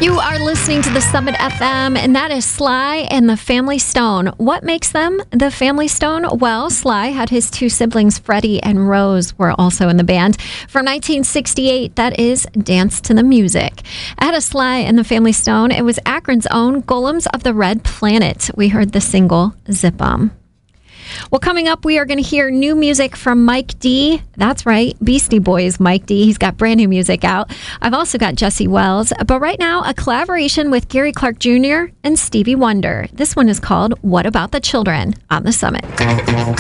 You are listening to the Summit FM, and that is Sly and the Family Stone. What makes them the Family Stone? Well, Sly had his two siblings, Freddie and Rose, were also in the band. From 1968, that is Dance to the Music. Ahead of Sly and the Family Stone, it was Akron's own Golems of the Red Planet. We heard the single Zip 'Em. Well, coming up, we are going to hear new music from Mike D. That's right, Beastie Boys Mike D. He's got brand new music out. I've also got Jesse Wells. But right now, a collaboration with Gary Clark Jr. and Stevie Wonder. This one is called What About the Children on the Summit.